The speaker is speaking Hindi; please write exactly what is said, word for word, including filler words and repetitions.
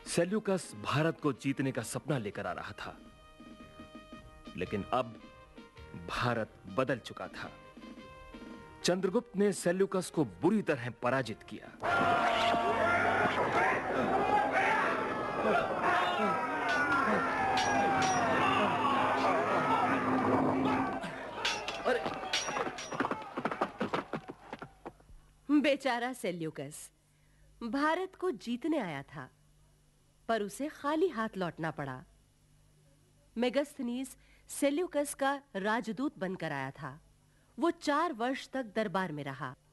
सेल्यूकस भारत को जीतने का सपना लेकर आ रहा था, लेकिन अब भारत बदल चुका था। चंद्रगुप्त ने सेल्यूकस को बुरी तरह पराजित किया। बेचारा सेल्यूकस भारत को जीतने आया था, पर उसे खाली हाथ लौटना पड़ा। मेगास्थनीज सेल्यूकस का राजदूत बनकर आया था। वो चार वर्ष तक दरबार में रहा।